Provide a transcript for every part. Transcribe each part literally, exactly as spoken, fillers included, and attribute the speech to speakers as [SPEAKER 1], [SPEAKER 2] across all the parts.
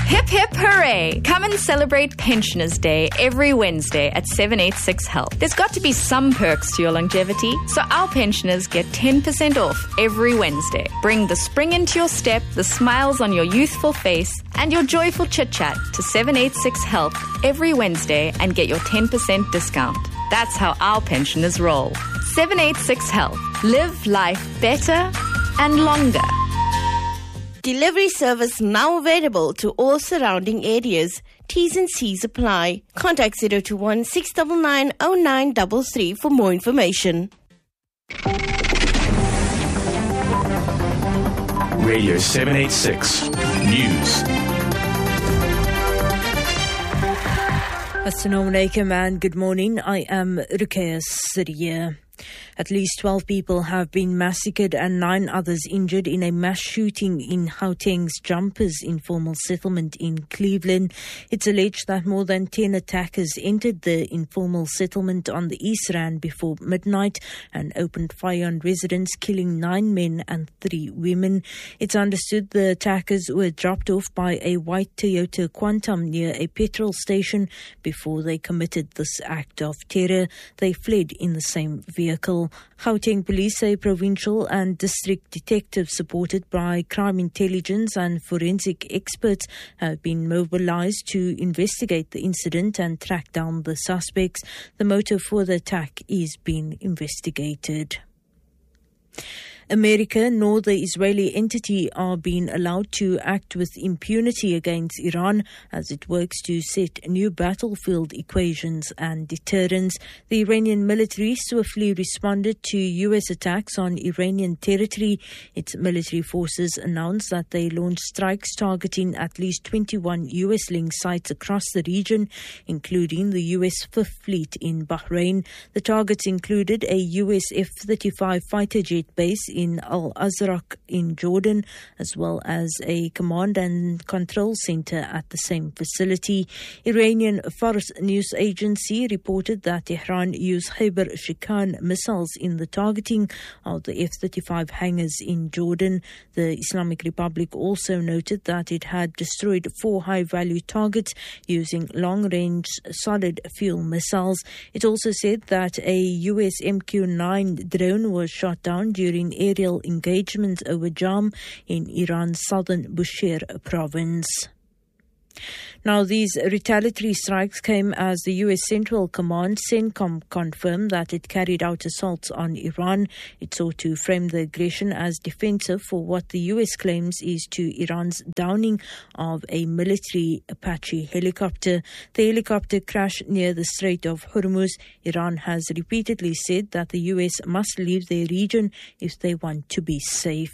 [SPEAKER 1] Hip hip hooray! Come and celebrate Pensioners Day every Wednesday at seven eighty-six Health. There's got to be some perks to your longevity, so our pensioners get ten percent off every Wednesday. Bring the spring into your step, the smiles on your youthful face, and your joyful chit-chat to seven eighty-six Health every Wednesday and get your ten percent discount. That's how our pensioners roll. seven eighty-six Health. Live life better and longer.
[SPEAKER 2] Delivery service now available to all surrounding areas. T's and C's apply. Contact zero two one, six nine nine, zero nine three three for more information.
[SPEAKER 3] Radio seven eighty-six News.
[SPEAKER 4] Assalamu alaikum and good morning. I am Ruqayya Siriya. At least twelve people have been massacred and nine others injured in a mass shooting in Gauteng's Jumpers informal settlement in Cleveland. It's alleged that more than ten attackers entered the informal settlement on the East Rand before midnight and opened fire on residents, killing nine men and three women. It's understood the attackers were dropped off by a white Toyota Quantum near a petrol station before they committed this act of terror. They fled in the same vehicle. Gauteng police say provincial and district detectives supported by crime intelligence and forensic experts have been mobilized to investigate the incident and track down the suspects. The motive for the attack is being investigated. America nor the Israeli entity are being allowed to act with impunity against Iran as it works to set new battlefield equations and deterrents. The Iranian military swiftly responded to U S attacks on Iranian territory. Its military forces announced that they launched strikes targeting at least twenty-one U S-linked sites across the region, including the U S Fifth Fleet in Bahrain. The targets included a U S F thirty-five fighter jet base in Al-Azraq in Jordan, as well as a command and control center at the same facility. Iranian Fars news agency reported that Tehran used Khyber Shikan missiles in the targeting of the F thirty-five hangars in Jordan. The Islamic Republic also noted that it had destroyed four high-value targets using long-range solid fuel missiles. It also said that a U S M Q nine drone was shot down during aerial engagements over Jam in Iran's southern Bushehr province. Now, these retaliatory strikes came as the U S Central Command, CENTCOM, confirmed that it carried out assaults on Iran. It sought to frame the aggression as defensive for what the U S claims is to Iran's downing of a military Apache helicopter. The helicopter crashed near the Strait of Hormuz. Iran has repeatedly said that the U S must leave their region if they want to be safe.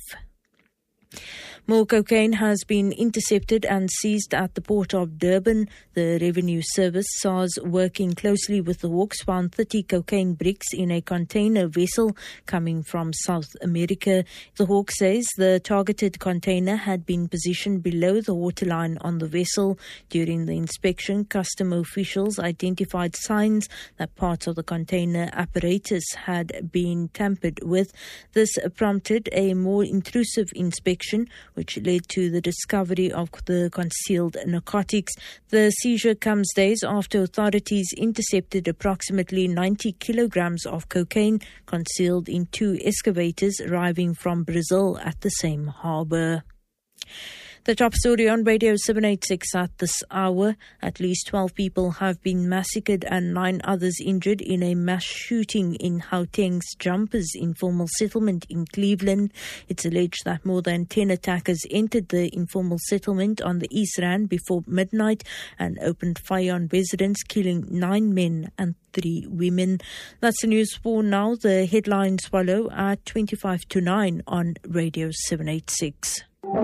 [SPEAKER 4] More cocaine has been intercepted and seized at the port of Durban. The Revenue Service, SARS, working closely with the Hawks, found thirty cocaine bricks in a container vessel coming from South America. The Hawk says the targeted container had been positioned below the waterline on the vessel. During the inspection, custom officials identified signs that parts of the container apparatus had been tampered with. This prompted a more intrusive inspection, which led to the discovery of the concealed narcotics. The seizure comes days after authorities intercepted approximately ninety kilograms of cocaine concealed in two excavators arriving from Brazil at the same harbour. The top story on Radio seven eighty-six at this hour. At least twelve people have been massacred and nine others injured in a mass shooting in Gauteng's Jumpers informal settlement in Cleveland. It's alleged that more than ten attackers entered the informal settlement on the East Rand before midnight and opened fire on residents, killing nine men and three women. That's the news for now. The headlines follow at twenty-five to nine on Radio seven eighty-six.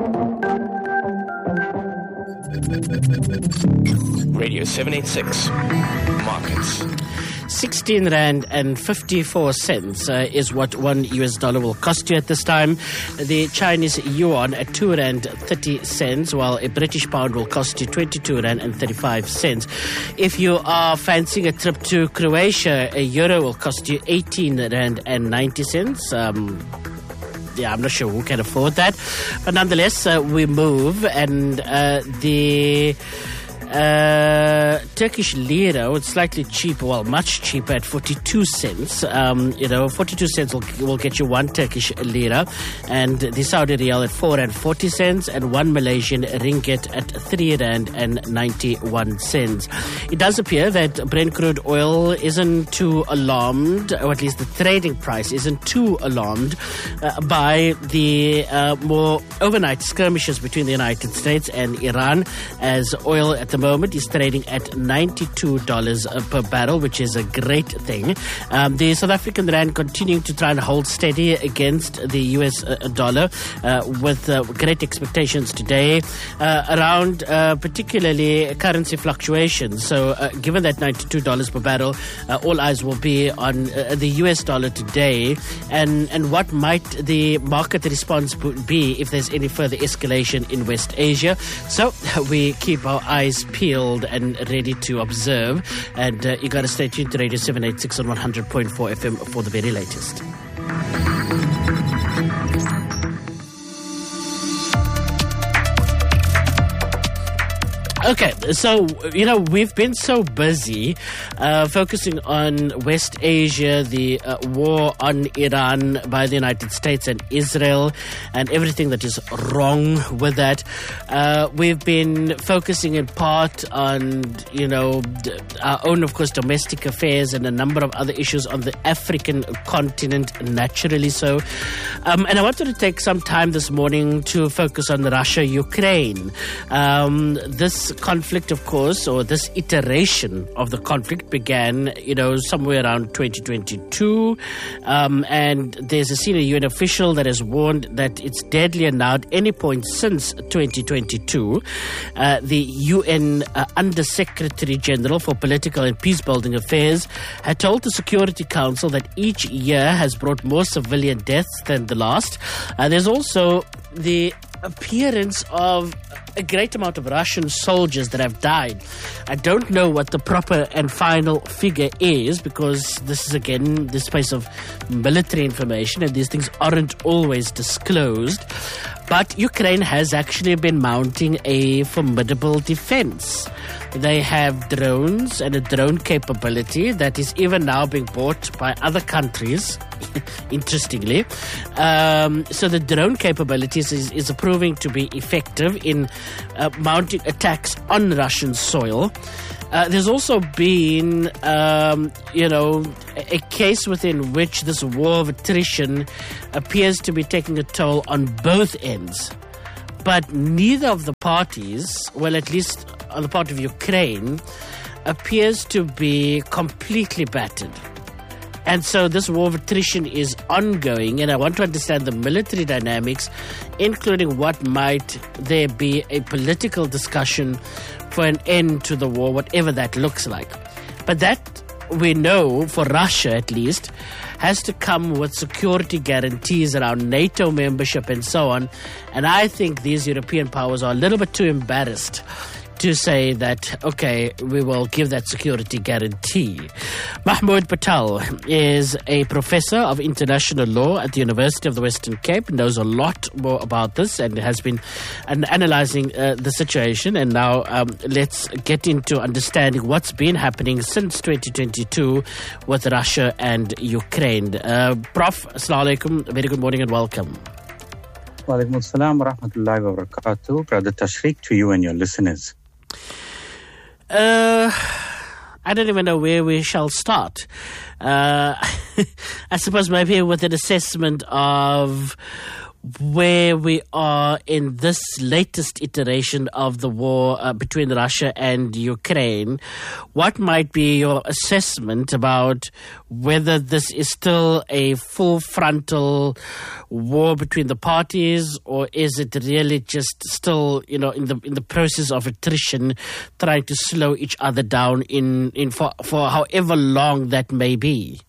[SPEAKER 3] Radio seven eighty-six Markets.
[SPEAKER 5] sixteen rand and fifty-four cents uh, is what one U S dollar will cost you at this time. The Chinese yuan at two rand thirty cents, while a British pound will cost you twenty-two rand and thirty-five cents. If you are fancying a trip to Croatia, a euro will cost you eighteen rand and ninety cents. Um, yeah, I'm not sure who can afford that. But nonetheless, uh, we move, and uh, the Uh, Turkish lira, it's slightly cheaper, well, much cheaper at forty-two cents. Um, you know, forty-two cents will, will get you one Turkish lira, and the Saudi riyal at four and forty cents, and one Malaysian ringgit at three rand and ninety-one cents. It does appear that Brent crude oil isn't too alarmed, or at least the trading price isn't too alarmed uh, by the uh, more overnight skirmishes between the United States and Iran, as oil at the moment is trading at ninety-two dollars per barrel, which is a great thing. Um, the South African rand continuing to try and hold steady against the U S uh, dollar uh, with uh, great expectations today uh, around uh, particularly currency fluctuations. So uh, given that ninety-two dollars per barrel, uh, all eyes will be on uh, the U S dollar today, and, and what might the market response be if there's any further escalation in West Asia. So we keep our eyes peeled and ready to observe, and uh, you got to stay tuned to Radio seven eighty-six on one hundred point four F M for the very latest. Okay, so, you know, we've been so busy uh, focusing on West Asia, the uh, war on Iran by the United States and Israel, and everything that is wrong with that. Uh, we've been focusing in part on, you know, our own, of course, domestic affairs and a number of other issues on the African continent, naturally so. Um, and I wanted to take some time this morning to focus on Russia-Ukraine. Um, this conflict, of course, or this iteration of the conflict began, you know, somewhere around twenty twenty-two. Um, and there's a senior U N official that has warned that it's deadlier now at any point since twenty twenty-two. Uh, the U N uh, Under-Secretary General for Political and Peace-Building Affairs had told the Security Council that each year has brought more civilian deaths than the last. Uh, there's also the appearance of a great amount of Russian soldiers that have died. I don't know what the proper and final figure is, because this is, again, the space of military information, and these things aren't always disclosed. But Ukraine has actually been mounting a formidable defense. They have drones and a drone capability that is even now being bought by other countries, interestingly. Um, so the drone capabilities is, is proving to be effective in uh, mounting attacks on Russian soil. Uh, there's also been, um, you know, a, a case within which this war of attrition appears to be taking a toll on both ends. But neither of the parties, well, at least on the part of Ukraine, appears to be completely battered. And so this war of attrition is ongoing, and I want to understand the military dynamics, including what might there be a political discussion for an end to the war, whatever that looks like. But that, we know, for Russia at least, has to come with security guarantees around NATO membership and so on. And I think these European powers are a little bit too embarrassed to say that, okay, we will give that security guarantee. Mahmoud Patel is a professor of international law at the University of the Western Cape, knows a lot more about this and has been an- analyzing uh, the situation. And now um, let's get into understanding what's been happening since twenty twenty-two with Russia and Ukraine. Uh, Prof, Assalamu alaikum, very good morning and welcome.
[SPEAKER 6] Wa alaikum assalam wa rahmatullahi wa barakatuh. Brother Tashriq, to you and your listeners.
[SPEAKER 5] Uh, I don't even know where we shall start. Uh, I suppose maybe with an assessment of where we are in this latest iteration of the war uh, between Russia and Ukraine. What might be your assessment about whether this is still a full frontal war between the parties, or is it really just still, you know, in the in the process of attrition, trying to slow each other down in, in for, for however long that may be?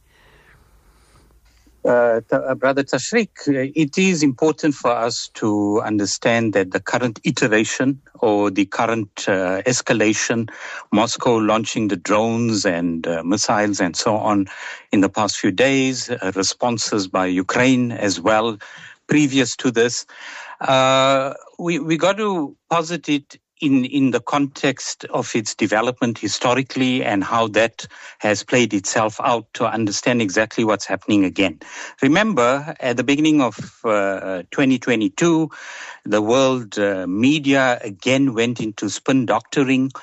[SPEAKER 6] Uh, t- uh, Brother Tashriq, uh, it is important for us to understand that the current iteration or the current uh, escalation, Moscow launching the drones and uh, missiles and so on in the past few days, uh, responses by Ukraine as well, previous to this. Uh, we we got to posit it in, in the context of its development historically and how that has played itself out to understand exactly what's happening again. Remember, at the beginning of uh, twenty twenty-two, the world uh, media again went into spin doctoring,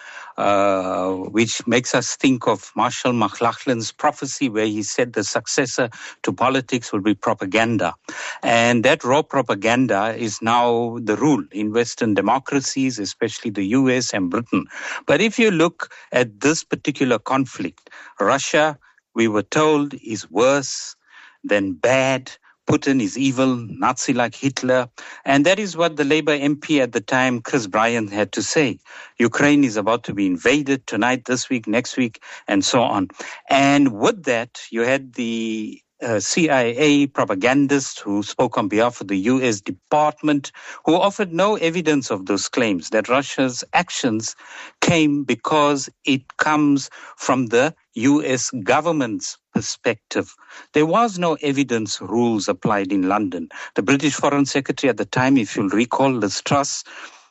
[SPEAKER 6] uh, which makes us think of Marshall McLuhan's prophecy where he said the successor to politics will be propaganda. And that raw propaganda is now the rule in Western democracies, especially the U S and Britain. But if you look at this particular conflict, Russia, we were told, is worse than bad. Putin is evil, Nazi like Hitler. And that is what the Labour M P at the time, Chris Bryant, had to say. Ukraine is about to be invaded tonight, this week, next week, and so on. And with that, you had the Uh, C I A propagandist who spoke on behalf of the U S Department, who offered no evidence of those claims, that Russia's actions came because it comes from the U S government's perspective. There was no evidence rules applied in London. The British Foreign Secretary at the time, if you'll recall, Liz Truss,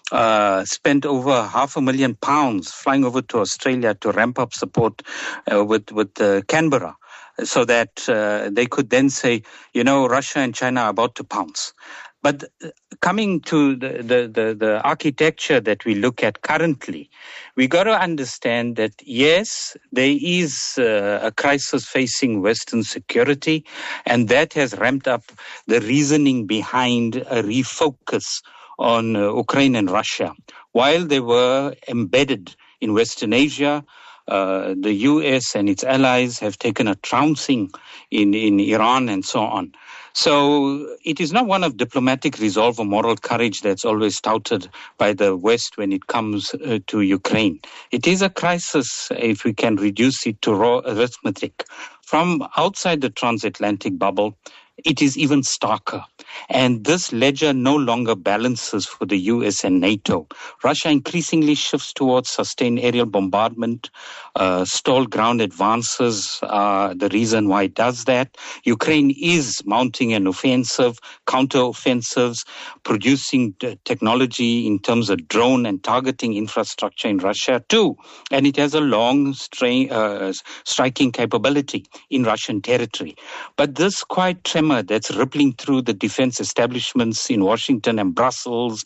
[SPEAKER 6] Uh, spent over half a million pounds flying over to Australia to ramp up support uh, with, with uh, Canberra, so that uh, they could then say, you know, Russia and China are about to pounce. But uh, coming to the, the, the, the architecture that we look at currently, we got to understand that, yes, there is uh, a crisis facing Western security, and that has ramped up the reasoning behind a refocus on uh, Ukraine and Russia. While they were embedded in Western Asia, uh, the U S and its allies have taken a trouncing in, in Iran and so on. So it is not one of diplomatic resolve or moral courage that's always touted by the West when it comes uh, to Ukraine. It is a crisis, if we can reduce it to raw arithmetic. From outside the transatlantic bubble, it is even starker. And this ledger no longer balances for the U S and NATO. Russia increasingly shifts towards sustained aerial bombardment. Uh, stalled ground advances are the reason why it does that. Ukraine is mounting an offensive, counter-offensives, producing t- technology in terms of drone and targeting infrastructure in Russia too. And it has a long strain, uh, striking capability in Russian territory. But this quiet tremor that's rippling through the defense establishments in Washington and Brussels,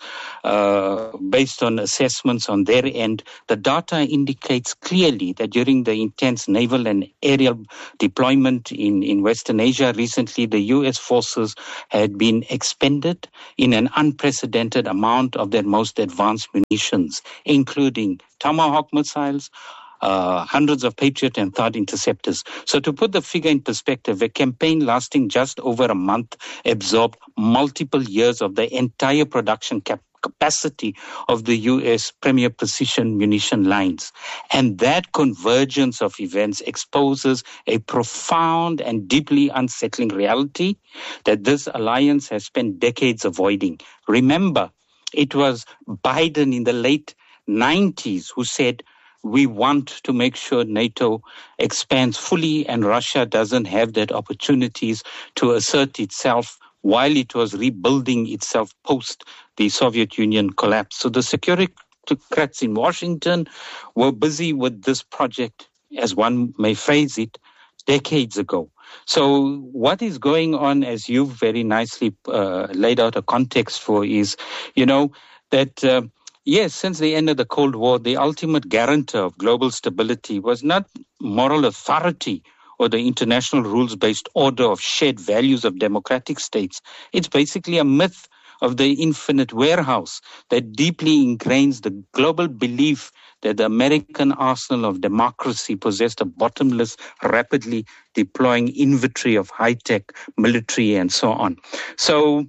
[SPEAKER 6] uh, based on assessments on their end, the data indicates clearly that during the intense naval and aerial deployment in, in Western Asia recently, the U S forces had been expended in an unprecedented amount of their most advanced munitions, including Tomahawk missiles, Uh, hundreds of Patriot and THAAD interceptors. So to put the figure in perspective, a campaign lasting just over a month absorbed multiple years of the entire production cap- capacity of the U S premier precision munition lines. And that convergence of events exposes a profound and deeply unsettling reality that this alliance has spent decades avoiding. Remember, it was Biden in the late nineties who said, we want to make sure NATO expands fully and Russia doesn't have that opportunities to assert itself while it was rebuilding itself post the Soviet Union collapse. So the security in Washington were busy with this project, as one may phrase it, decades ago. So what is going on, as you've very nicely uh, laid out a context for, is, you know, that... Uh, Yes, since the end of the Cold War, the ultimate guarantor of global stability was not moral authority or the international rules-based order of shared values of democratic states. It's basically a myth of the infinite warehouse that deeply ingrains the global belief that the American arsenal of democracy possessed a bottomless, rapidly deploying inventory of high-tech military and so on. So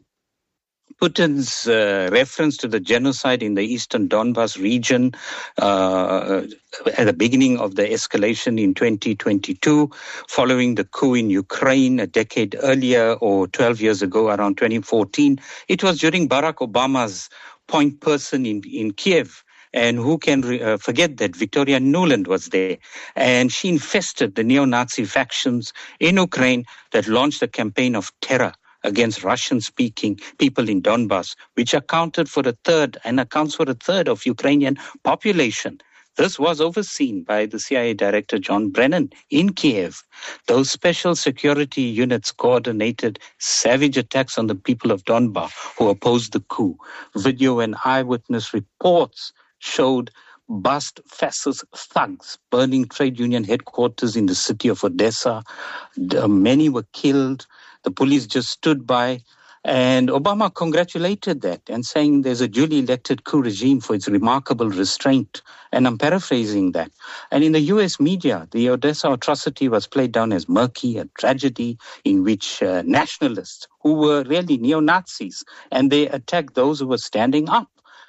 [SPEAKER 6] Putin's uh, reference to the genocide in the eastern Donbas region uh, at the beginning of the escalation in twenty twenty-two, following the coup in Ukraine a decade earlier or twelve years ago, around twenty fourteen, it was during Barack Obama's point person in, in Kiev. And who can re- uh, forget that Victoria Nuland was there. And she infested the neo-Nazi factions in Ukraine that launched a campaign of terror against Russian-speaking people in Donbass, which accounted for a third and accounts for a third of Ukrainian population. This was overseen by the C I A Director John Brennan in Kiev. Those special security units coordinated savage attacks on the people of Donbass who opposed the coup. Video and eyewitness reports showed bussed fascist thugs burning trade union headquarters in the city of Odessa. Many were killed. The police just stood by. And Obama congratulated that and saying there's a duly elected coup regime for its remarkable restraint. And I'm paraphrasing that. And in the U S media, the Odessa atrocity was played down as murky, a tragedy in which uh, nationalists, who were really neo-Nazis, and they attacked those who were standing up.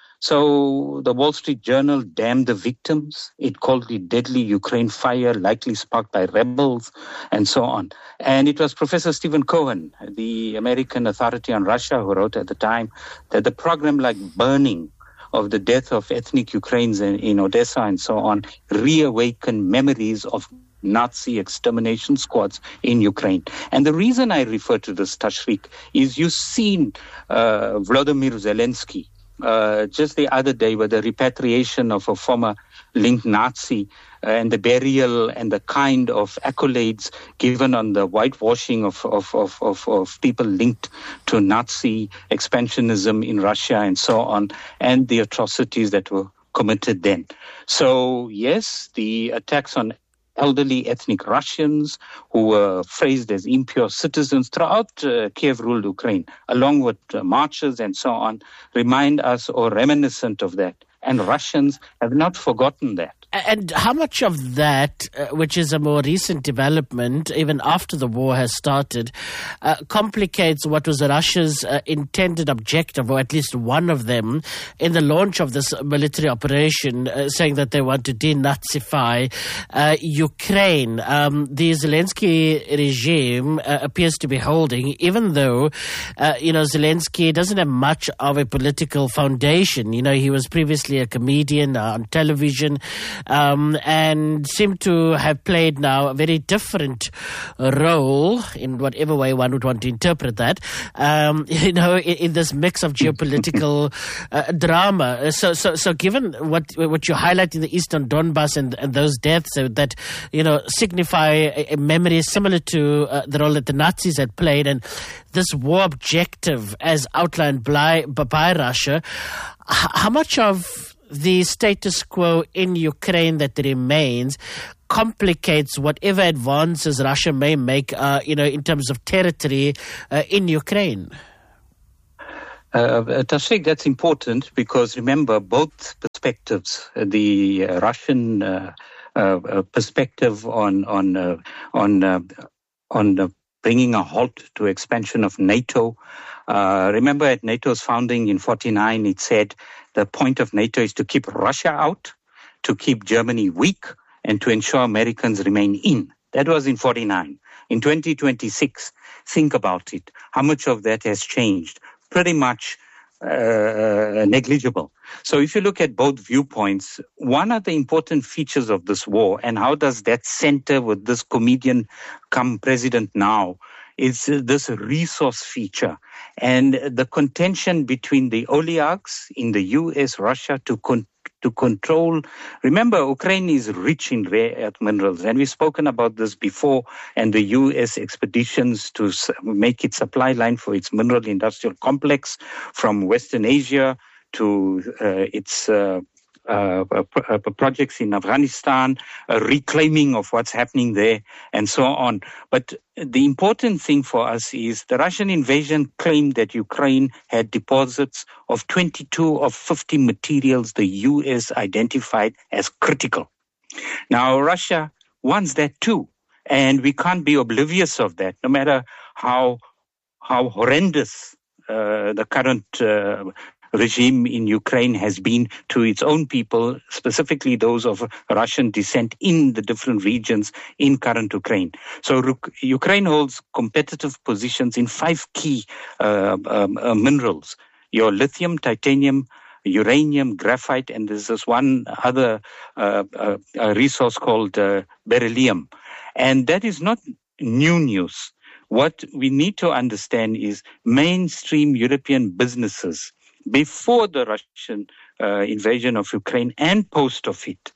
[SPEAKER 6] So the Wall Street Journal damned the victims. It called it deadly Ukraine fire, likely sparked by rebels, and so on. And it was Professor Stephen Cohen, the American authority on Russia, who wrote at the time that the program like burning of the death of ethnic Ukrainians in, in Odessa and so on reawakened memories of Nazi extermination squads in Ukraine. And the reason I refer to this, Tashrik, is you've seen uh, Volodymyr Zelensky, Uh, just the other day with the repatriation of a former linked Nazi uh, and the burial and the kind of accolades given on the whitewashing of, of, of, of, of people linked to Nazi expansionism in Russia and so on, and the atrocities that were committed then. So, yes, the attacks on elderly ethnic Russians who were phrased as impure citizens throughout uh, Kiev-ruled Ukraine, along with uh, marches and so on, remind us or reminiscent of that. And Russians have not forgotten that.
[SPEAKER 5] And how much of that, uh, which is a more recent development, even after the war has started, uh, complicates what was Russia's uh, intended objective, or at least one of them, in the launch of this military operation, uh, saying that they want to denazify uh, Ukraine. Um, the Zelensky regime uh, appears to be holding, even though, uh, you know, Zelensky doesn't have much of a political foundation. You know, he was previously a comedian uh, on television, Um, and seem to have played now a very different role, in whatever way one would want to interpret that, um, you know, in, in this mix of geopolitical uh, drama. So, so, so given what what you highlight in the eastern Donbass and, and those deaths uh, that, you know, signify a, a memory similar to uh, the role that the Nazis had played, and this war objective as outlined by, by Russia, h- how much of the status quo in Ukraine that remains complicates whatever advances Russia may make, uh, you know, in terms of territory uh, in Ukraine?
[SPEAKER 6] Uh, Tashrik, that's important because remember both perspectives, the uh, Russian uh, uh, perspective on on uh, on uh, on uh, bringing a halt to expansion of NATO. Uh, remember at NATO's founding in forty-nine, it said the point of NATO is to keep Russia out, to keep Germany weak, and to ensure Americans remain in. That was in forty-nine. In twenty twenty-six, think about it. How much of that has changed? Pretty much uh, negligible. So if you look at both viewpoints, one of the important features of this war, and how does that center with this comedian come president now, is this resource feature and the contention between the oligarchs in the U S, Russia to con- to control. Remember, Ukraine is rich in rare earth minerals, and we've spoken about this before, and the U S expeditions to s- make its supply line for its mineral industrial complex from Western Asia to uh, its uh, Uh, uh, projects in Afghanistan, a reclaiming of what's happening there, and so on. But the important thing for us is the Russian invasion claimed that Ukraine had deposits of twenty-two of fifty materials the U S identified as critical. Now, Russia wants that too, and we can't be oblivious of that, no matter how how horrendous uh, the current uh, regime in Ukraine has been to its own people, specifically those of Russian descent in the different regions in current Ukraine. So Ru- Ukraine holds competitive positions in five key uh, um, uh, minerals: your lithium, titanium, uranium, graphite, and there's this one other uh, uh, resource called uh, beryllium. And that is not new news. what we need to understand is mainstream European businesses, before the Russian uh, invasion of Ukraine and post of it,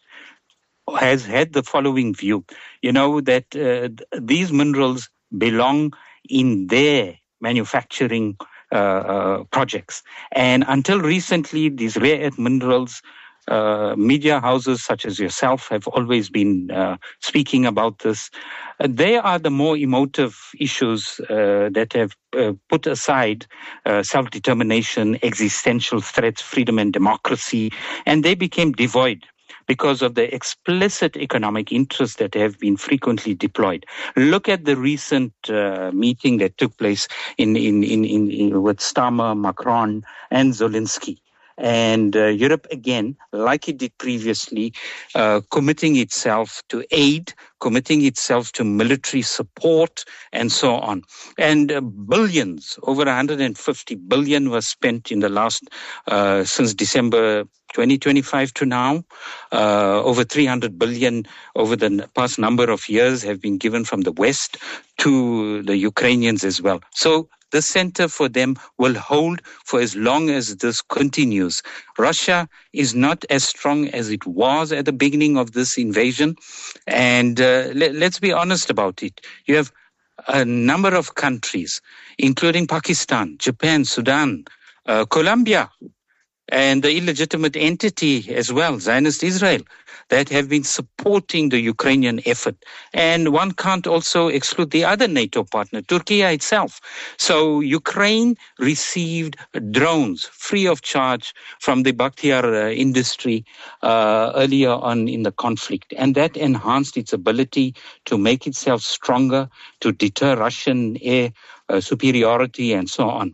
[SPEAKER 6] has had the following view. You know, that uh, these minerals belong in their manufacturing uh, uh, projects. And until recently, these rare earth minerals, uh, media houses such as yourself have always been uh, speaking about this. Uh, they are the more emotive issues uh, that have uh, put aside uh, self-determination, existential threats, freedom and democracy, and they became devoid because of the explicit economic interests that have been frequently deployed. Look at the recent uh, meeting that took place in, in, in, in, in with Starmer, Macron, and Zelensky. And uh, Europe, again, like it did previously, uh, committing itself to aid, committing itself to military support, and so on. And uh, billions, over one hundred fifty billion was spent in the last, uh, since December twenty twenty-five to now. Uh, over three hundred billion over the past number of years have been given from the West to the Ukrainians as well. So the center for them will hold for as long as this continues. Russia is not as strong as it was at the beginning of this invasion. And uh, let, let's be honest about it. You have a number of countries, including Pakistan, Japan, Sudan, uh, Colombia, and the illegitimate entity as well, Zionist Israel, that have been supporting the Ukrainian effort. And one can't also exclude the other NATO partner, Turkey itself. So Ukraine received drones free of charge from the Bakhtiar uh, industry uh, earlier on in the conflict. And that enhanced its ability to make itself stronger, to deter Russian air uh, superiority and so on.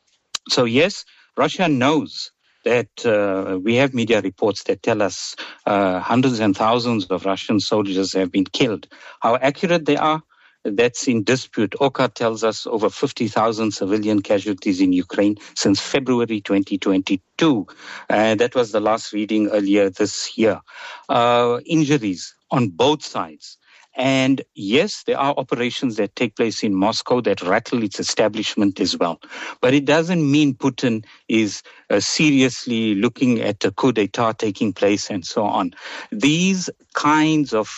[SPEAKER 6] So yes, Russia knows that uh, we have media reports that tell us uh, hundreds and thousands of Russian soldiers have been killed. How accurate they are, that's in dispute. O C A tells us over fifty thousand civilian casualties in Ukraine since February twenty twenty-two. Uh, that was the last reading earlier this year. Uh, injuries on both sides. And yes, there are operations that take place in Moscow that rattle its establishment as well. But it doesn't mean Putin is uh, seriously looking at a coup d'etat taking place and so on. These kinds of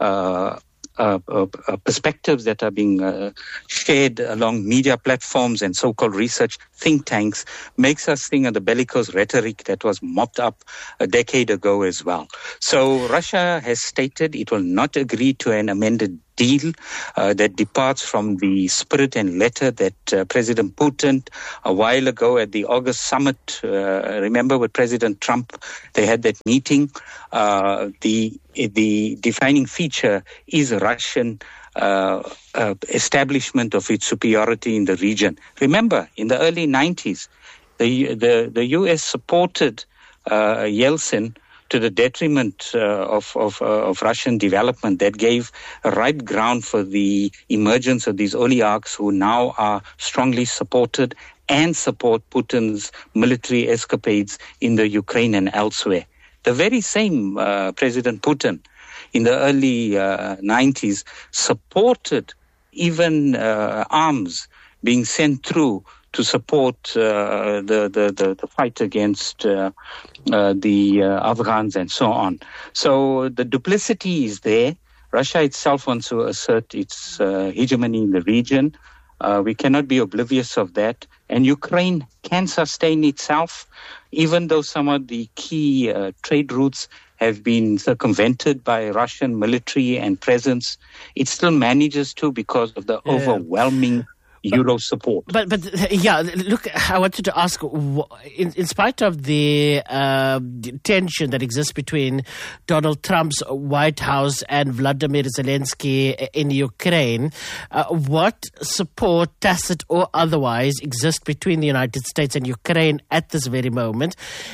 [SPEAKER 6] uh, Uh, uh, uh, perspectives that are being uh, shared along media platforms and so-called research think tanks makes us think of the bellicose rhetoric that was mopped up a decade ago as well. So Russia has stated it will not agree to an amended deal uh, that departs from the spirit and letter that uh, President Putin a while ago at the August summit, uh, remember with President Trump, they had that meeting. Uh, the the defining feature is Russian uh, uh, establishment of its superiority in the region. Remember, in the early nineties, the the, the U S supported uh, Yeltsin to the detriment uh, of of, uh, of Russian development. That gave a ripe ground for the emergence of these oligarchs who now are strongly supported and support Putin's military escapades in the Ukraine and elsewhere. The very same uh, President Putin in the early uh, nineties supported even uh, arms being sent through to support uh, the, the, the, the fight against uh, uh, the uh, Afghans and so on. So the duplicity is there. Russia itself wants to assert its uh, hegemony in the region. Uh, we cannot be oblivious of that. And Ukraine can sustain itself, even though some of the key uh, trade routes have been circumvented by Russian military and presence. It still manages to because of the yeah. overwhelming Euro support.
[SPEAKER 5] But, but yeah, look, I wanted to ask, in, in spite of the uh, tension that exists between Donald Trump's White House and Vladimir Zelensky in Ukraine, uh, what support, tacit or otherwise, exists between the United States and Ukraine at this very moment?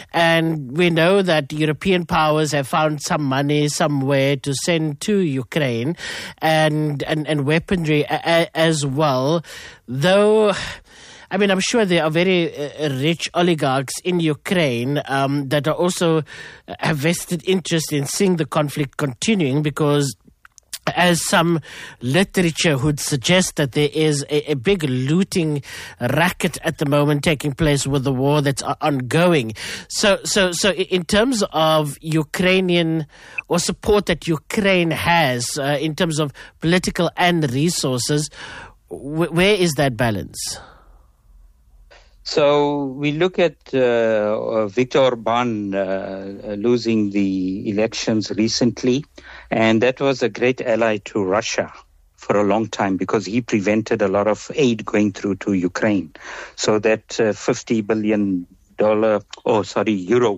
[SPEAKER 5] And we know that European powers have found some money somewhere to send to Ukraine and, and, and weaponry a, a, as well. Though, I mean, I'm sure there are very uh, rich oligarchs in Ukraine um, that are also uh, have vested interest in seeing the conflict continuing because as some literature would suggest that there is a, a big looting racket at the moment taking place with the war that's ongoing. So, so, so in terms of Ukrainian or support that Ukraine has uh, in terms of political and resources, w- where is that balance?
[SPEAKER 6] So we look at uh, Viktor Orban uh, losing the elections recently, and that was a great ally to Russia for a long time because he prevented a lot of aid going through to Ukraine. So that uh, fifty billion dollars, oh sorry, euro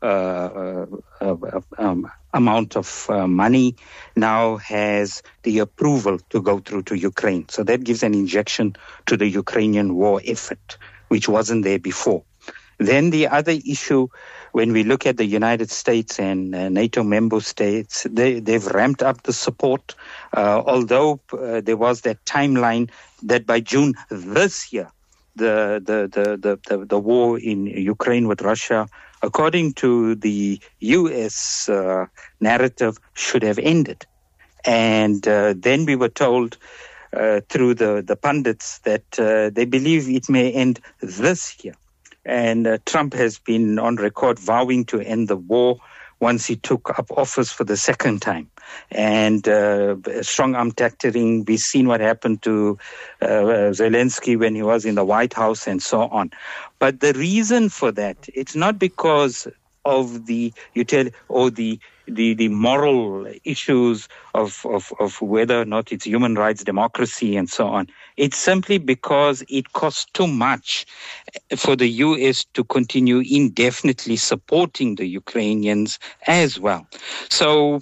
[SPEAKER 6] uh, uh, uh, um, amount of uh, money now has the approval to go through to Ukraine. So that gives an injection to the Ukrainian war effort, which wasn't there before. Then the other issue, when we look at the United States and uh, NATO member states, they, they've ramped up the support, uh, although uh, there was that timeline that by June this year, the, the, the, the, the, the war in Ukraine with Russia, according to the U S uh, narrative, should have ended. And uh, then we were told Uh, through the, the pundits that uh, they believe it may end this year. And uh, Trump has been on record vowing to end the war once he took up office for the second time. And uh, strong arm tactics, we've seen what happened to uh, Zelensky when he was in the White House and so on. But the reason for that, it's not because of the util- or the the the moral issues of, of, of whether or not it's human rights, democracy, and so on. It's simply because it costs too much for the U S to continue indefinitely supporting the Ukrainians as well. So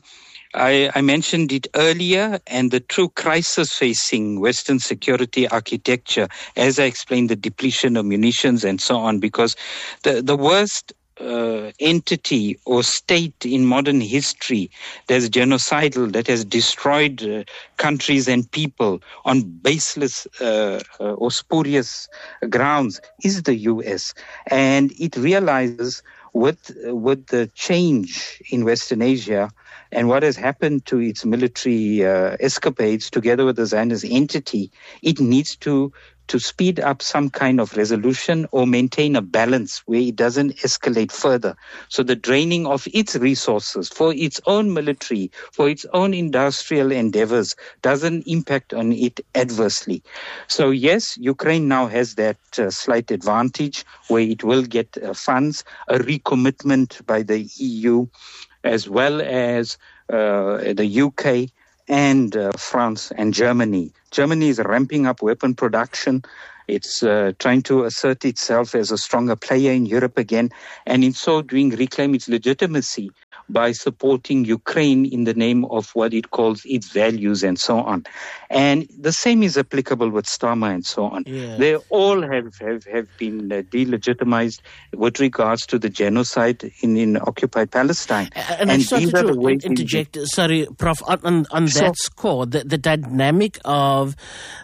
[SPEAKER 6] I, I mentioned it earlier, and the true crisis facing Western security architecture, as I explained, the depletion of munitions and so on, because the, the worst Uh, entity or state in modern history that's genocidal, that has destroyed uh, countries and people on baseless uh, uh, or spurious grounds is the U S. And it realizes with, uh, with the change in Western Asia and what has happened to its military uh, escapades together with the Zionist entity, it needs to to speed up some kind of resolution or maintain a balance where it doesn't escalate further. So the draining of its resources for its own military, for its own industrial endeavors, doesn't impact on it adversely. So yes, Ukraine now has that uh, slight advantage where it will get uh, funds, a recommitment by the E U, as well as uh, the U K, and uh, France and Germany. Germany is ramping up weapon production. It's uh, trying to assert itself as a stronger player in Europe again, and in so doing reclaim its legitimacy by supporting Ukraine in the name of what it calls its values and so on. And the same is applicable with Starmer and so on. Yeah. They all have, have, have been uh, delegitimized with regards to the genocide in, in occupied Palestine.
[SPEAKER 5] And, and, and these are the ways interject, in- sorry, Prof, on, on that so, score, the, the dynamic of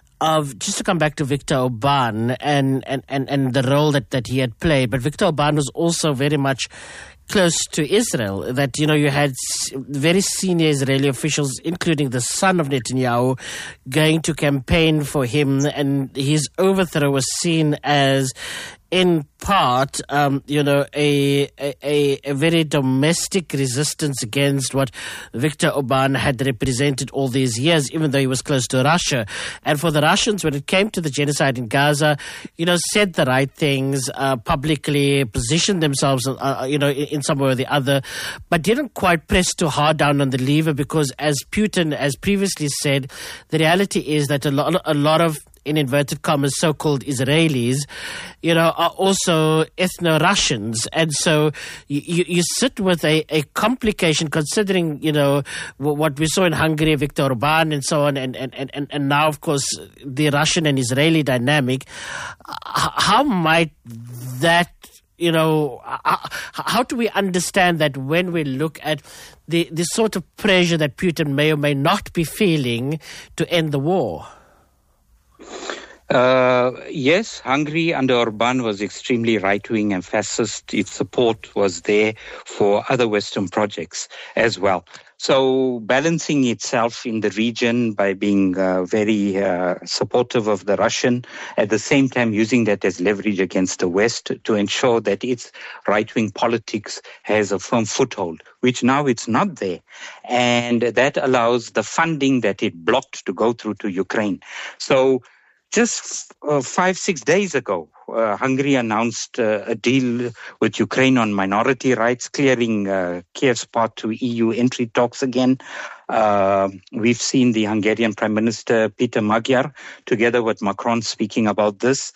[SPEAKER 5] Of just to come back to Viktor Orban and, and, and, and the role that, that he had played, but Viktor Orban was also very much close to Israel, that, you know, you had very senior Israeli officials, including the son of Netanyahu, going to campaign for him, and his overthrow was seen as, in part, um, you know, a, a a very domestic resistance against what Viktor Orban had represented all these years, even though he was close to Russia. And for the Russians, when it came to the genocide in Gaza, you know, said the right things, uh, publicly positioned themselves, uh, you know, in, in some way or the other, but didn't quite press too hard down on the lever because, as Putin has previously said, the reality is that a lot, a lot of, in inverted commas, so-called Israelis, you know, are also ethno-Russians. And so you, you, you sit with a, a complication considering, you know, what we saw in Hungary, Viktor Orban and so on, and, and, and, and now, of course, the Russian and Israeli dynamic. How might that, you know, how do we understand that when we look at the, the sort of pressure that Putin may or may not be feeling to end the war?
[SPEAKER 6] Uh, yes, Hungary under Orban was extremely right-wing and fascist. Its support was there for other Western projects as well. So balancing itself in the region by being uh, very uh, supportive of the Russian, at the same time using that as leverage against the West to ensure that its right-wing politics has a firm foothold, which now it's not there. And that allows the funding that it blocked to go through to Ukraine. So just uh, five, six days ago, uh, Hungary announced uh, a deal with Ukraine on minority rights, clearing uh, Kiev's path to E U entry talks again. Uh, we've seen the Hungarian Prime Minister Peter Magyar, together with Macron, speaking about this.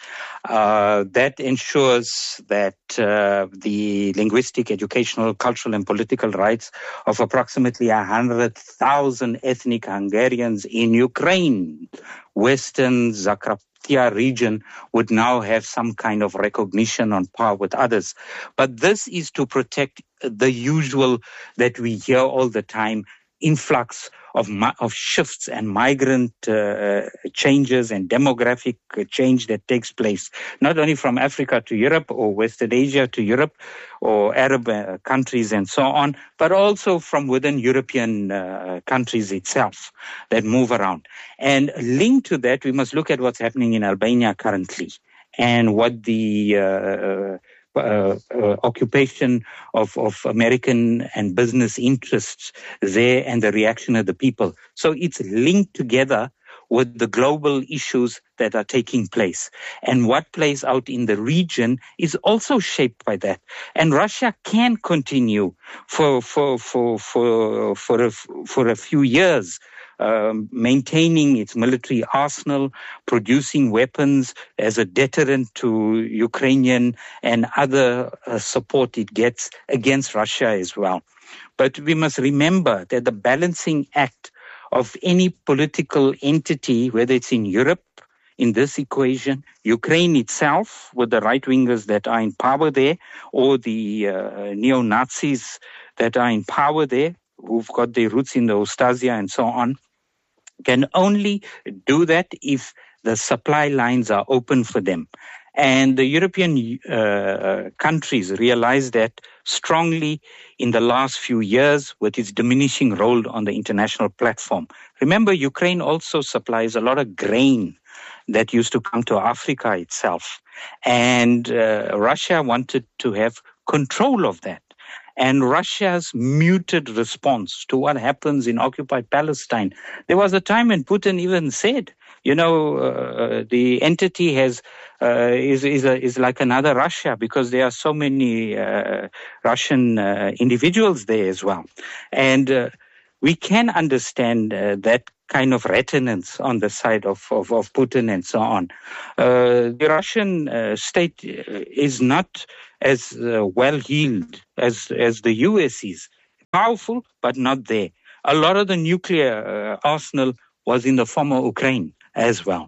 [SPEAKER 6] Uh, that ensures that uh, the linguistic, educational, cultural and political rights of approximately one hundred thousand ethnic Hungarians in Ukraine, Western Zakarpattia region, would now have some kind of recognition on par with others. But this is to protect the usual that we hear all the time, influx of of shifts and migrant uh, changes and demographic change that takes place, not only from Africa to Europe or Western Asia to Europe or Arab uh, countries and so on, but also from within European uh, countries itself that move around. And linked to that, we must look at what's happening in Albania currently and what the uh, Uh, uh, occupation of, of American and business interests there and the reaction of the people. So it's linked together with the global issues that are taking place. And what plays out in the region is also shaped by that. And Russia can continue for for for for for a, for a few years Um, maintaining its military arsenal, producing weapons as a deterrent to Ukrainian and other uh, support it gets against Russia as well. But we must remember that the balancing act of any political entity, whether it's in Europe, in this equation, Ukraine itself, with the right-wingers that are in power there, or the uh, neo-Nazis that are in power there, who've got their roots in the Ostasia and so on, can only do that if the supply lines are open for them. And the European uh, countries realize that strongly in the last few years with its diminishing role on the international platform. Remember, Ukraine also supplies a lot of grain that used to come to Africa itself. And uh, Russia wanted to have control of that. And Russia's muted response to what happens in occupied Palestine. There was a time when Putin even said, you know, uh, the entity has uh, is is, a, is like another Russia because there are so many uh, Russian uh, individuals there as well. And uh, we can understand uh, that kind of reticence on the side of, of, of Putin and so on. Uh, the Russian uh, state is not as uh, well-heeled as, as the U S is. Powerful, but not there. A lot of the nuclear uh, arsenal was in the former Ukraine as well.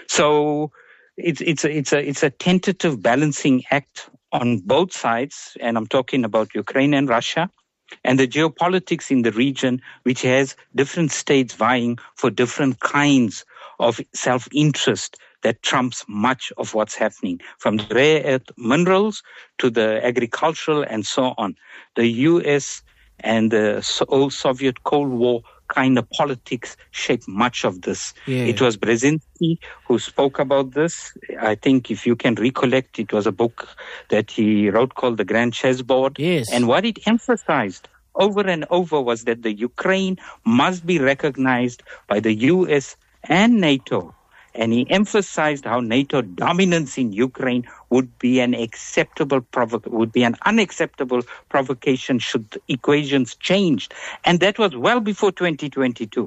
[SPEAKER 6] So it's, it's, a, it's, a, it's a tentative balancing act on both sides, and I'm talking about Ukraine and Russia, and the geopolitics in the region, which has different states vying for different kinds of self-interest that trumps much of what's happening, from the rare earth minerals to the agricultural and so on. The U S and the old Soviet Cold War kind of politics shaped much of this. Yeah. It was Brzezinski who spoke about this. I think if you can recollect, it was a book that he wrote called The Grand Chessboard.
[SPEAKER 5] Yes.
[SPEAKER 6] And what it emphasized over and over was that the Ukraine must be recognized by the U S and NATO. And he emphasized how NATO dominance in Ukraine would be an acceptable provo- would be an unacceptable provocation should the equations changed. And that was well before twenty twenty-two.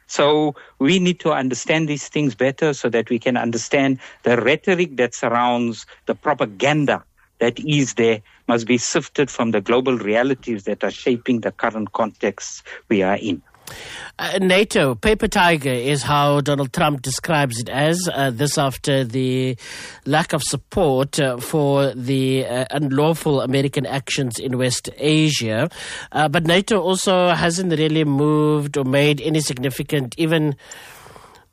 [SPEAKER 6] So we need to understand these things better so that we can understand the rhetoric that surrounds the propaganda that is there must be sifted from the global realities that are shaping the current context we are in.
[SPEAKER 5] Uh, NATO, paper tiger is how Donald Trump describes it as, uh, this after the lack of support uh, for the uh, unlawful American actions in West Asia. Uh, but NATO also hasn't really moved or made any significant, even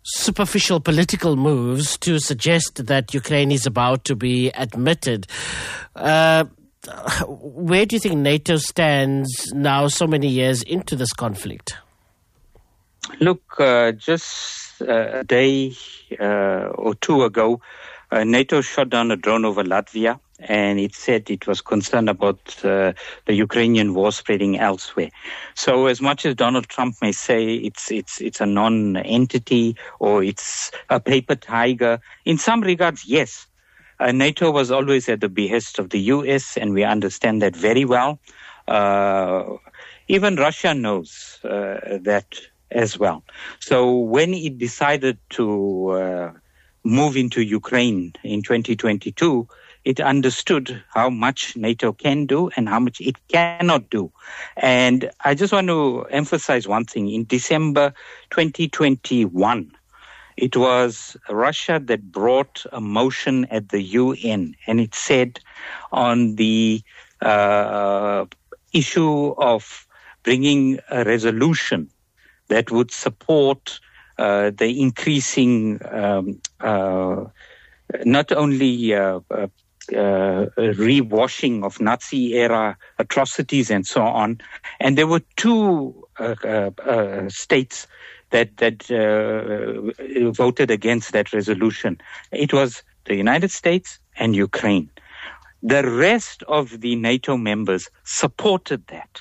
[SPEAKER 5] superficial political moves to suggest that Ukraine is about to be admitted. Uh, where do you think NATO stands now, so many years into this conflict?
[SPEAKER 6] Look, uh, just uh, a day uh, or two ago, uh, NATO shot down a drone over Latvia, and it said it was concerned about uh, the Ukrainian war spreading elsewhere. So as much as Donald Trump may say it's it's it's a non-entity or it's a paper tiger, in some regards, yes. Uh, NATO was always at the behest of the U S, and we understand that very well. Uh, even Russia knows uh, that as well. So when it decided to uh, move into Ukraine in twenty twenty-two, it understood how much NATO can do and how much it cannot do. And I just want to emphasize one thing. In December twenty twenty-one, it was Russia that brought a motion at the U N, and it said on the uh, issue of bringing a resolution that would support uh, the increasing, um, uh, not only uh, uh, uh, rewashing of Nazi-era atrocities and so on. And there were two uh, uh, uh, states that that uh, voted against that resolution. It was the United States and Ukraine. The rest of the NATO members supported that.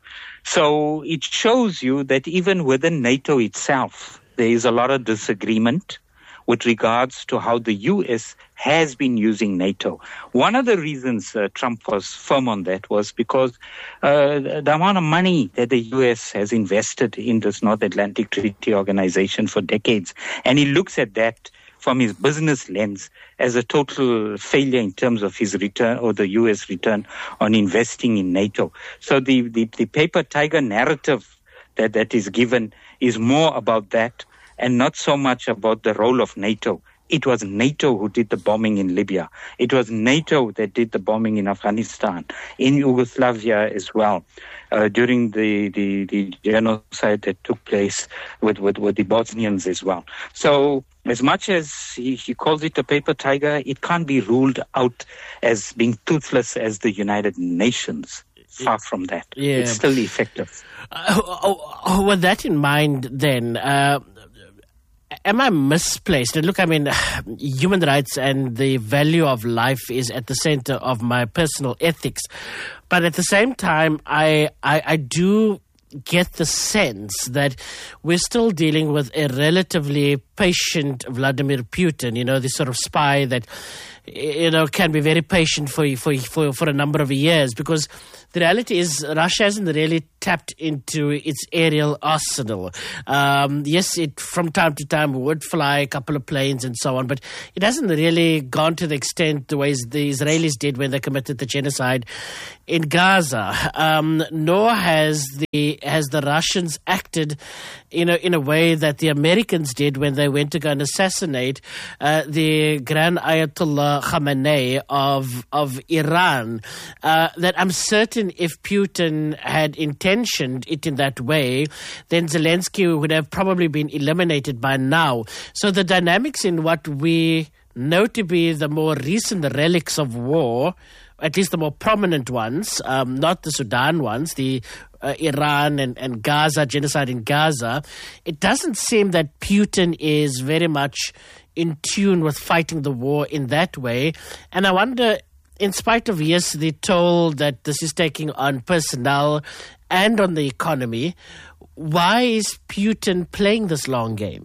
[SPEAKER 6] So it shows you that even within NATO itself, there is a lot of disagreement with regards to how the U S has been using NATO. One of the reasons uh, Trump was firm on that was because uh, the amount of money that the U S has invested in this North Atlantic Treaty Organization for decades, and he looks at that from his business lens as a total failure in terms of his return or the U S return on investing in NATO. So the, the, the paper tiger narrative that, that is given is more about that and not so much about the role of NATO. It was NATO who did the bombing in Libya. It was NATO that did the bombing in Afghanistan, in Yugoslavia as well, uh, during the, the, the genocide that took place with, with, with the Bosnians as well. So as much as he, he calls it a paper tiger, it can't be ruled out as being toothless as the United Nations. Far from that. Yeah. It's still effective.
[SPEAKER 5] Uh, oh, oh, with that in mind, then, uh, am I misplaced? And look, I mean, human rights and the value of life is at the center of my personal ethics. But at the same time, I, I, I do get the sense that we're still dealing with a relatively patient Vladimir Putin, you know, this sort of spy that, you know, can be very patient for for for, for a number of years, because the reality is Russia hasn't really tapped into its aerial arsenal. Um, yes, it from time to time would fly a couple of planes and so on, but it hasn't really gone to the extent the ways the Israelis did when they committed the genocide in Gaza. Um, nor has the has the Russians acted in a, in a way that the Americans did when they went to go and assassinate uh, the Grand Ayatollah Khamenei of of Iran. Uh, that I'm certain if Putin had intentioned it in that way, then Zelensky would have probably been eliminated by now. So the dynamics in what we know to be the more recent relics of war, at least the more prominent ones, um, not the Sudan ones, the uh, Iran and, and Gaza, genocide in Gaza, it doesn't seem that Putin is very much in tune with fighting the war in that way. And I wonder, in spite of, yes, the toll that this is taking on personnel and on the economy, why is Putin playing this long game?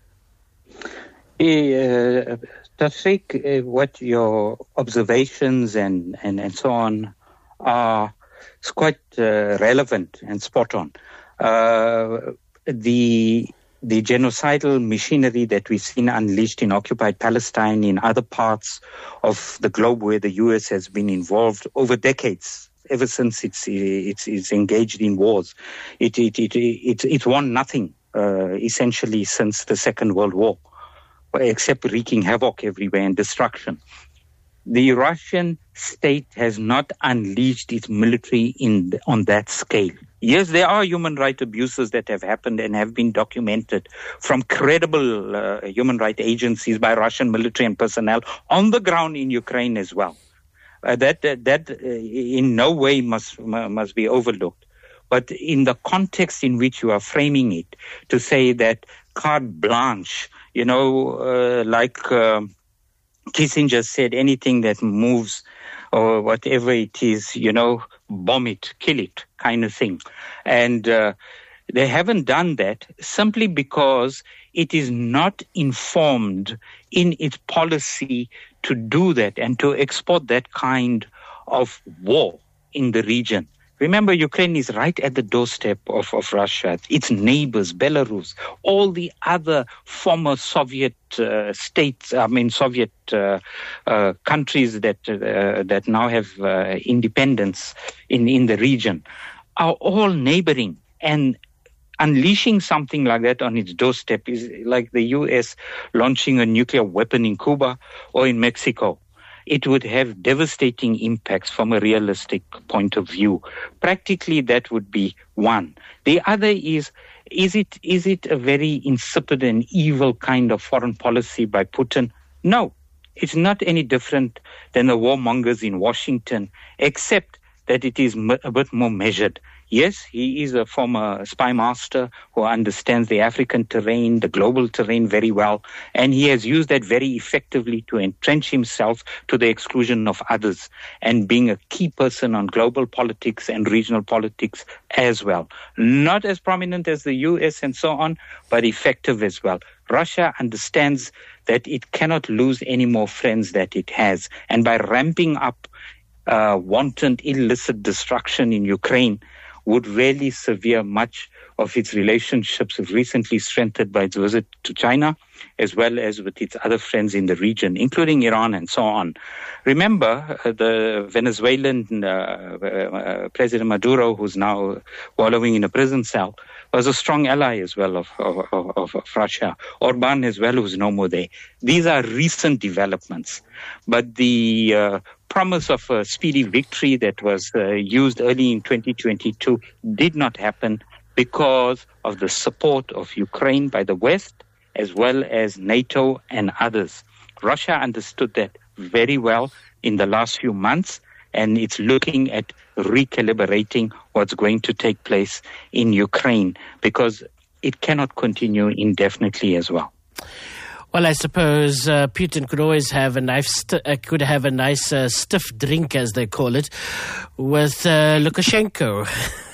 [SPEAKER 6] Uh, Tashriq, uh, what your observations and, and, and so on are is quite uh, relevant and spot on. Uh, the the genocidal machinery that we've seen unleashed in occupied Palestine, in other parts of the globe where the U S has been involved over decades, ever since it's it's, it's engaged in wars, it it it it it's won nothing uh, essentially since the Second World War, except wreaking havoc everywhere and destruction. the Russian state has not unleashed its military in on that scale. Yes, there are human rights abuses that have happened and have been documented from credible uh, human rights agencies by Russian military and personnel on the ground in Ukraine as well. Uh, that that, that uh, in no way must must be overlooked. But in the context in which you are framing it, to say that carte blanche, you know, uh, like uh, Kissinger said, anything that moves or whatever it is, you know, bomb it, kill it, kind of thing. And uh, they haven't done that simply because it is not informed in its policy to do that and to export that kind of war in the region. Remember, Ukraine is right at the doorstep of, of Russia, its neighbors, Belarus, all the other former Soviet uh, states, I mean Soviet uh, uh, countries that uh, that now have uh, independence in, in the region, are all neighboring. And unleashing something like that on its doorstep is like the U S launching a nuclear weapon in Cuba or in Mexico. It would have devastating impacts from a realistic point of view. Practically, that would be one. The other is, is it is it a very insipid and evil kind of foreign policy by Putin? No, it's not any different than the warmongers in Washington, except that it is a bit more measured. Yes, he is a former spy master who understands the African terrain, the global terrain very well, and he has used that very effectively to entrench himself to the exclusion of others and being a key person on global politics and regional politics as well. Not as prominent as the U S and so on, but effective as well. Russia understands that it cannot lose any more friends that it has, and by ramping up uh, wanton, illicit destruction in Ukraine, would really sever much of its relationships recently strengthened by its visit to China, as well as with its other friends in the region, including Iran and so on. Remember, uh, the Venezuelan uh, uh, President Maduro, who's now wallowing in a prison cell, was a strong ally as well of, of, of, of Russia. Orban as well, who's no more there. These are recent developments. But the uh, promise of a speedy victory that was uh, used early in twenty twenty-two did not happen because of the support of Ukraine by the West, as well as NATO and others. Russia understood that very well in the last few months, and it's looking at recalibrating what's going to take place in Ukraine, because it cannot continue indefinitely as well.
[SPEAKER 5] Well, I suppose uh, Putin could always have a nice, st- uh, could have a nice uh, stiff drink, as they call it, with uh, Lukashenko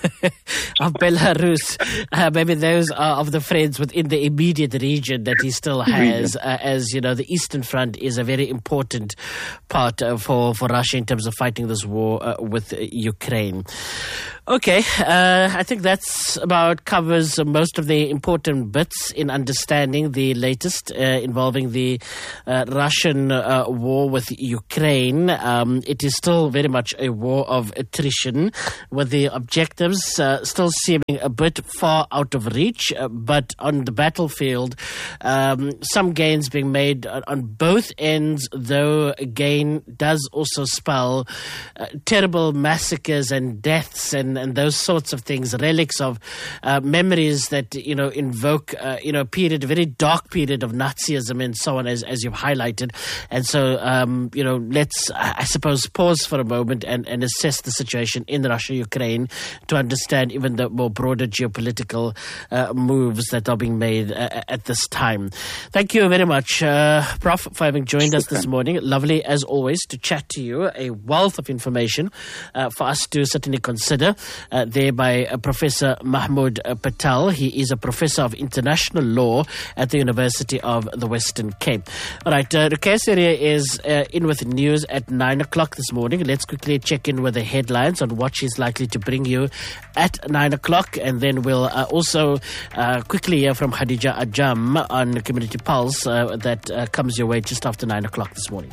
[SPEAKER 5] of Belarus. Uh, maybe those are of the friends within the immediate region that he still has, uh, as you know, the Eastern Front is a very important part uh, for for Russia in terms of fighting this war uh, with uh, Ukraine. Okay, uh, I think that's about covers most of the important bits in understanding the latest uh, involving the uh, Russian uh, war with Ukraine. Um, it is still very much a war of attrition, with the objectives uh, still seeming a bit far out of reach, uh, but on the battlefield, um, some gains being made on both ends, though gain does also spell uh, terrible massacres and deaths and and those sorts of things, relics of uh, memories that, you know, invoke, uh, you know, a period, a very dark period of Nazism and so on, as, as you've highlighted. And so, um, you know, let's, I suppose, pause for a moment and, and assess the situation in Russia, Ukraine, to understand even the more broader geopolitical uh, moves that are being made uh, at this time. Thank you very much, uh, Professor, for having joined us this morning. Lovely, as always, to chat to you. A wealth of information uh, for us to certainly consider. Uh, there by uh, Professor Mahmoud uh, Patel. He is a professor of international law at the University of the Western Cape. All right, uh, Rukesh is uh, in with news at nine o'clock this morning. Let's quickly check in with the headlines on what she's likely to bring you at nine o'clock, and then we'll uh, also uh, quickly hear from Khadija Ajam on Community Pulse uh, that uh, comes your way just after nine o'clock this morning.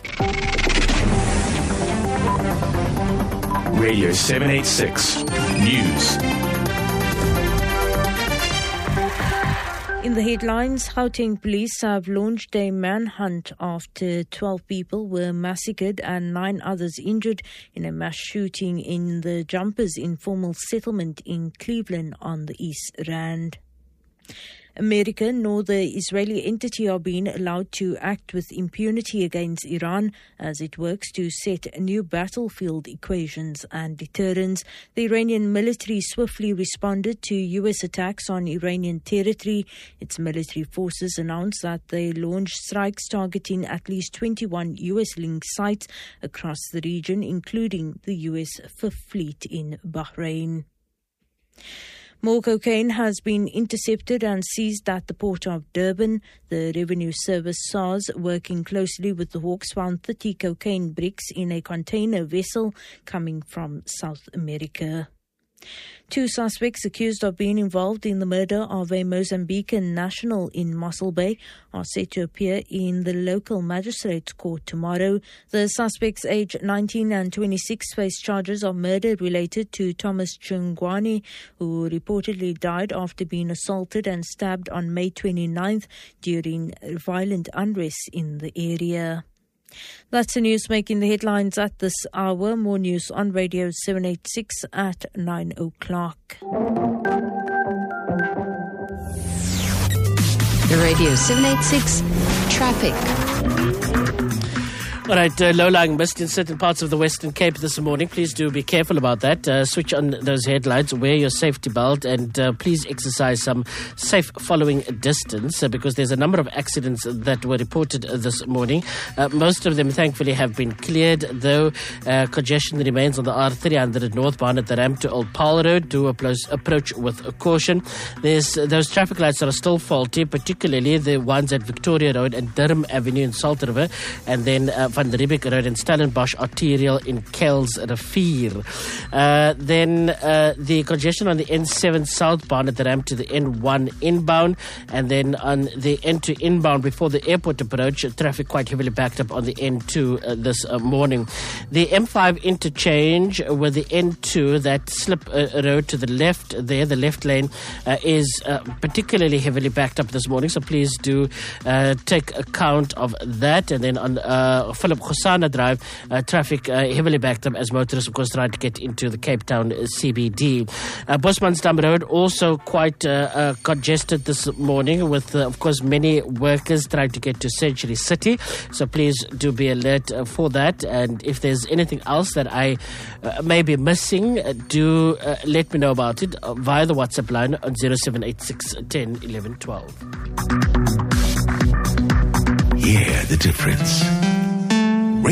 [SPEAKER 3] Radio seven eighty-six News.
[SPEAKER 4] In the the headlines, Gauteng police have launched a manhunt after twelve people were massacred and nine others injured in a mass shooting in the Jumpers informal settlement in Cleveland on the East Rand. America nor the Israeli entity are being allowed to act with impunity against Iran as it works to set new battlefield equations and deterrents. The Iranian military swiftly responded to U S attacks on Iranian territory. Its military forces announced that they launched strikes targeting at least twenty-one U S-linked sites across the region, including the U S Fifth Fleet in Bahrain. More cocaine has been intercepted and seized at the port of Durban. The Revenue Service SARS, working closely with the Hawks, found thirty cocaine bricks in a container vessel coming from South America. Two suspects accused of being involved in the murder of a Mozambican national in Mossel Bay are set to appear in the local magistrates' court tomorrow. The suspects, aged nineteen and twenty-six, face charges of murder related to Thomas Chungwani, who reportedly died after being assaulted and stabbed on May twenty-ninth during violent unrest in the area. That's the news making the headlines at this hour. More news on Radio seven eighty-six at nine o'clock.
[SPEAKER 7] The Radio seven eighty-six traffic.
[SPEAKER 5] All right, uh, low-lying mist in certain parts of the Western Cape this morning. Please do be careful about that. Uh, switch on those headlights, wear your safety belt, and uh, please exercise some safe following distance uh, because there's a number of accidents that were reported uh, this morning. Uh, most of them, thankfully, have been cleared, though uh, congestion remains on the R three hundred northbound at the ramp to Old Paul Road. Do approach, approach with caution. There's uh, those traffic lights that are still faulty, particularly the ones at Victoria Road and Durham Avenue in Salt River, and then uh, Van der Riebeek Road and Stellenbosch Arterial in Kells Rivier. Uh, then uh, the congestion on the N seven southbound at the ramp to the N one inbound, and then on the N two inbound before the airport approach, traffic quite heavily backed up on the N two uh, this uh, morning. The M five interchange with the N two, that slip uh, road to the left there, the left lane, uh, is uh, particularly heavily backed up this morning, so please do uh, take account of that. And then on uh, Philip Khosana Drive, uh, traffic uh, heavily backed up as motorists, of course, trying to get into the Cape Town uh, C B D. Uh, Bosmansdam Road also quite uh, uh, congested this morning with, uh, of course, many workers trying to get to Century City. So please do be alert uh, for that. And if there's anything else that I uh, may be missing, uh, do uh, let me know about it uh, via the WhatsApp line on zero seven eight six, ten, eleven, twelve.
[SPEAKER 8] Hear the difference.